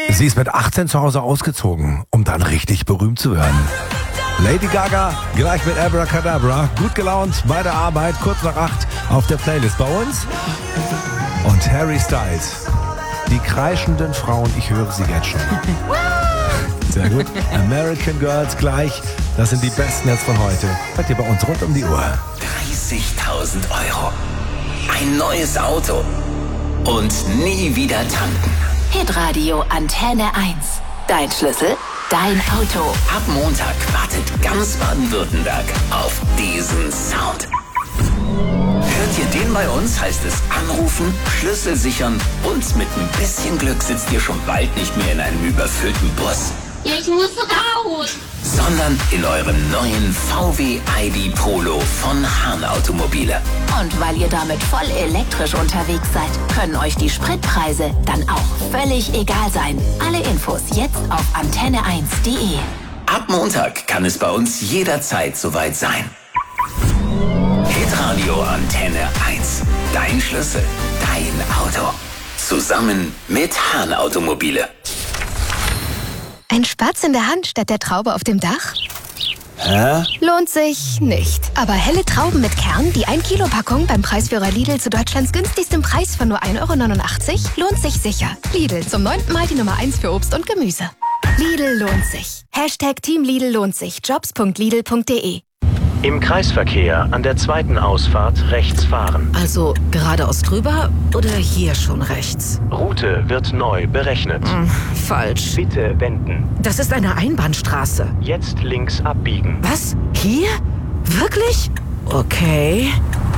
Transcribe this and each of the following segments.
Sie ist mit 18 zu Hause ausgezogen, um dann richtig berühmt zu werden. Lady Gaga, gleich mit Abracadabra, gut gelaunt bei der Arbeit, kurz nach 8 auf der Playlist bei uns. Und Harry Styles, die kreischenden Frauen, ich höre sie jetzt schon. Sehr gut. American Girls gleich, das sind die besten jetzt von heute. Hört ihr bei uns rund um die Uhr. 30.000 €, ein neues Auto und nie wieder tanken. Hitradio Antenne 1. Dein Schlüssel, dein Auto. Ab Montag wartet ganz Baden-Württemberg auf diesen Sound. Hört ihr den bei uns, heißt es anrufen, Schlüssel sichern und mit ein bisschen Glück sitzt ihr schon bald nicht mehr in einem überfüllten Bus. Ich muss raus! Sondern in eurem neuen VW ID Polo von Hahn Automobile. Und weil ihr damit voll elektrisch unterwegs seid, können euch die Spritpreise dann auch völlig egal sein. Alle Infos jetzt auf antenne1.de. Ab Montag kann es bei uns jederzeit soweit sein. Hitradio Antenne 1. Dein Schlüssel, dein Auto. Zusammen mit Hahn Automobile. Ein Spatz in der Hand statt der Traube auf dem Dach? Hä? Lohnt sich nicht. Aber helle Trauben mit Kern, die 1 Kilo Packung beim Preisführer Lidl zu Deutschlands günstigstem Preis von nur 1,89 € lohnt sich sicher. Lidl, zum 9. Mal die Nummer 1 für Obst und Gemüse. Lidl lohnt sich. #Team Lidl lohnt sich. Jobs.lidl.de. Im Kreisverkehr an der zweiten Ausfahrt rechts fahren. Also geradeaus drüber oder hier schon rechts? Route wird neu berechnet. Falsch. Bitte wenden. Das ist eine Einbahnstraße. Jetzt links abbiegen. Was? Hier? Wirklich? Okay.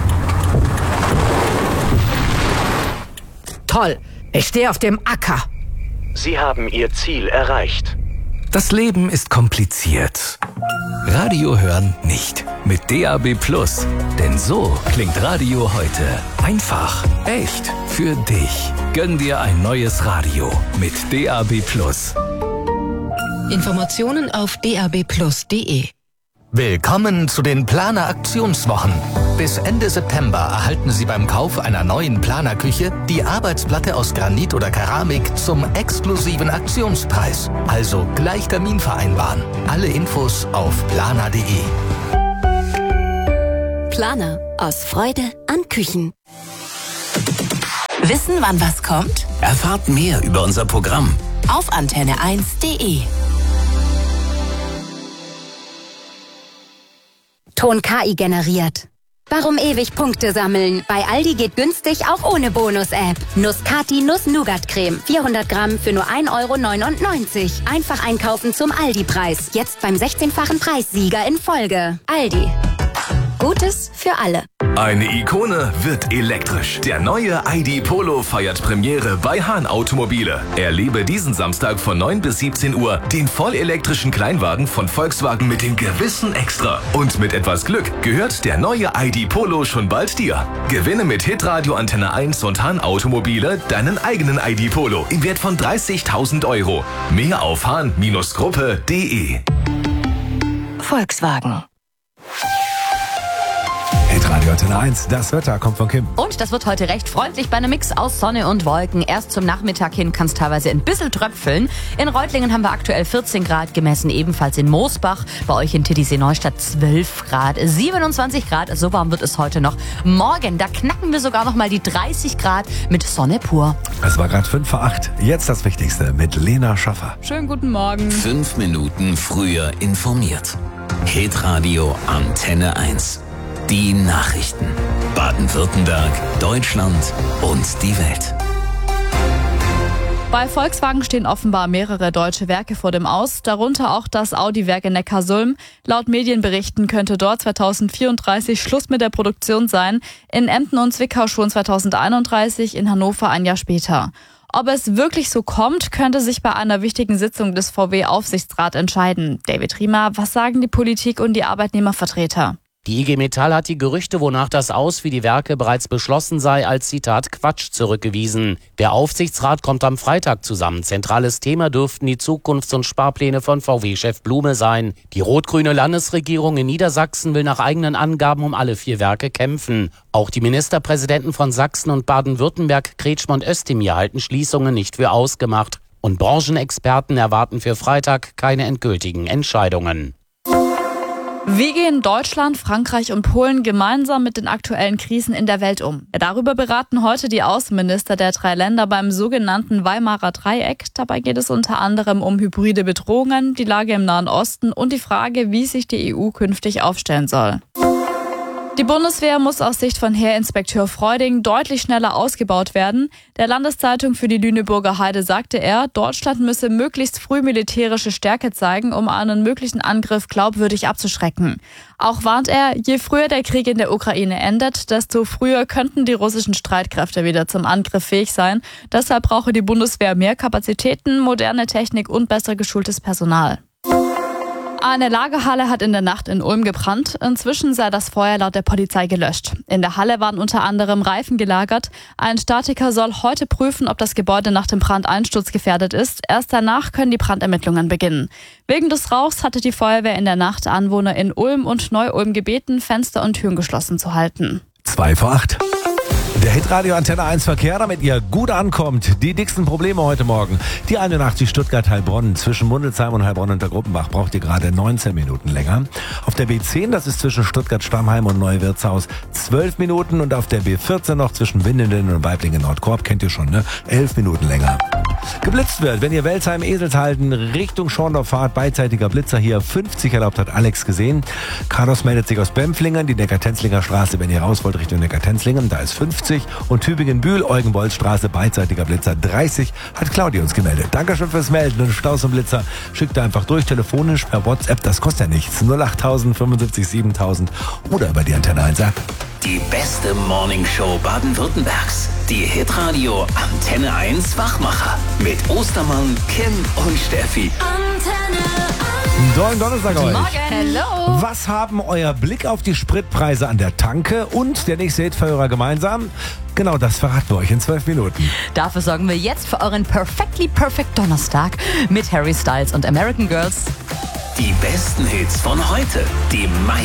Toll. Ich stehe auf dem Acker. Sie haben Ihr Ziel erreicht. Das Leben ist kompliziert. Radio hören nicht. Mit DAB+. Denn so klingt Radio heute. Einfach, echt, für dich. Gönn dir ein neues Radio mit DAB+. Informationen auf dabplus.de. Willkommen zu den Planer Aktionswochen. Bis Ende September erhalten Sie beim Kauf einer neuen Planerküche die Arbeitsplatte aus Granit oder Keramik zum exklusiven Aktionspreis. Also gleich Termin vereinbaren. Alle Infos auf planer.de. Planer. Aus Freude an Küchen. Wissen, wann was kommt? Erfahrt mehr über unser Programm Auf antenne1.de. Ton KI generiert. Warum ewig Punkte sammeln? Bei Aldi geht günstig auch ohne Bonus-App. Nuss-Kati Nuss-Nougat-Creme. 400 Gramm für nur 1,99 €. Einfach einkaufen zum Aldi-Preis. Jetzt beim 16-fachen Preissieger in Folge. Aldi. Gutes für alle. Eine Ikone wird elektrisch. Der neue ID Polo feiert Premiere bei Hahn Automobile. Erlebe diesen Samstag von 9 bis 17 Uhr den vollelektrischen Kleinwagen von Volkswagen mit dem gewissen Extra. Und mit etwas Glück gehört der neue ID Polo schon bald dir. Gewinne mit Hitradio Antenne 1 und Hahn Automobile deinen eigenen ID Polo im Wert von 30.000 €. Mehr auf hahn-gruppe.de. Volkswagen. Hitradio Antenne 1, das Wetter kommt von Kim. Und das wird heute recht freundlich bei einem Mix aus Sonne und Wolken. Erst zum Nachmittag hin kann es teilweise ein bisschen tröpfeln. In Reutlingen haben wir aktuell 14 Grad gemessen, ebenfalls in Moosbach. Bei euch in Titisee-Neustadt 12 Grad, 27 Grad. So warm wird es heute noch. Morgen, da knacken wir sogar noch mal die 30 Grad mit Sonne pur. Es war gerade 5 vor 8. Jetzt das Wichtigste mit Lena Schaffer. Schönen guten Morgen. 5 Minuten früher informiert. Hitradio Antenne 1. Die Nachrichten. Baden-Württemberg, Deutschland und die Welt. Bei Volkswagen stehen offenbar mehrere deutsche Werke vor dem Aus, darunter auch das Audi-Werk in Neckarsulm. Laut Medienberichten könnte dort 2034 Schluss mit der Produktion sein, in Emden und Zwickau schon 2031, in Hannover ein Jahr später. Ob es wirklich so kommt, könnte sich bei einer wichtigen Sitzung des VW-Aufsichtsrats entscheiden. David Riemer, was sagen die Politik und die Arbeitnehmervertreter? Die IG Metall hat die Gerüchte, wonach das Aus wie die Werke bereits beschlossen sei, als Zitat Quatsch zurückgewiesen. Der Aufsichtsrat kommt am Freitag zusammen. Zentrales Thema dürften die Zukunfts- und Sparpläne von VW-Chef Blume sein. Die rot-grüne Landesregierung in Niedersachsen will nach eigenen Angaben um alle 4 Werke kämpfen. Auch die Ministerpräsidenten von Sachsen und Baden-Württemberg, Kretschmer und Özdemir, halten Schließungen nicht für ausgemacht. Und Branchenexperten erwarten für Freitag keine endgültigen Entscheidungen. Wie gehen Deutschland, Frankreich und Polen gemeinsam mit den aktuellen Krisen in der Welt um? Darüber beraten heute die Außenminister der 3 Länder beim sogenannten Weimarer Dreieck. Dabei geht es unter anderem um hybride Bedrohungen, die Lage im Nahen Osten und die Frage, wie sich die EU künftig aufstellen soll. Die Bundeswehr muss aus Sicht von Heerinspekteur Freuding deutlich schneller ausgebaut werden. Der Landeszeitung für die Lüneburger Heide sagte er, Deutschland müsse möglichst früh militärische Stärke zeigen, um einen möglichen Angriff glaubwürdig abzuschrecken. Auch warnt er, je früher der Krieg in der Ukraine endet, desto früher könnten die russischen Streitkräfte wieder zum Angriff fähig sein. Deshalb brauche die Bundeswehr mehr Kapazitäten, moderne Technik und besser geschultes Personal. Eine Lagerhalle hat in der Nacht in Ulm gebrannt. Inzwischen sei das Feuer laut der Polizei gelöscht. In der Halle waren unter anderem Reifen gelagert. Ein Statiker soll heute prüfen, ob das Gebäude nach dem Brand einsturzgefährdet ist. Erst danach können die Brandermittlungen beginnen. Wegen des Rauchs hatte die Feuerwehr in der Nacht Anwohner in Ulm und Neu-Ulm gebeten, Fenster und Türen geschlossen zu halten. 7:55. Der Hitradio Antenne 1 Verkehr, damit ihr gut ankommt. Die dicksten Probleme heute Morgen. Die 81 Stuttgart-Heilbronn zwischen Mundelsheim und Heilbronn unter Gruppenbach braucht ihr gerade 19 Minuten länger. Auf der B10, das ist zwischen Stuttgart-Stammheim und Neuwirtshaus, 12 Minuten. Und auf der B14 noch zwischen Winnenden und Weiblingen-Nordkorb, kennt ihr schon, ne? 11 Minuten länger. Geblitzt wird, wenn ihr Welzheim-Eselshalden Richtung Schorndorf fahrt, beidseitiger Blitzer hier, 50 erlaubt, hat Alex gesehen. Carlos meldet sich aus Bempflingen, die Neckar-Tenzlinger Straße, wenn ihr raus wollt Richtung Neckar-Tenzlingen, da ist 50. Und Tübingen-Bühl, Eugenbolzstraße, beidseitiger Blitzer 30, hat Claudia uns gemeldet. Dankeschön fürs Melden und Staus und Blitzer schickt einfach durch, telefonisch, per WhatsApp, das kostet ja nichts. 08000 75 7000 oder über die Antenne 1 App. Die beste Morningshow Baden-Württembergs. Die Hitradio Antenne 1 Wachmacher. Mit Ostermann, Kim und Steffi. Dollen Donnerstag euch. Morgen. Hello. Was haben euer Blick auf die Spritpreise an der Tanke und der nächste Hitverhörer gemeinsam? Genau das verraten wir euch in 12 Minuten. Dafür sorgen wir jetzt für euren Perfectly Perfect Donnerstag mit Harry Styles und American Girls. Die besten Hits von heute. Die